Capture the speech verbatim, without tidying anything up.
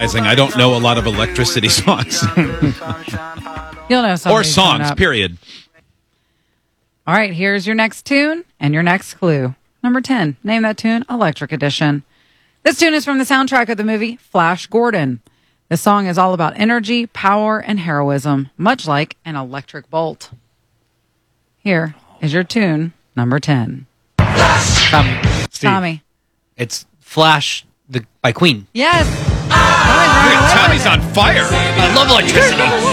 realizing I don't know a lot of electricity songs. You'll know some or songs, period. All right, here's your next tune and your next clue. Number ten, name that tune, Electric Edition. This tune is from the soundtrack of the movie Flash Gordon. This song is all about energy, power, and heroism, much like an electric bolt. Here is your tune, number ten. Tommy. Steve. Tommy. It's Flash the, by Queen. Yes. Tommy's on fire. I love electricity.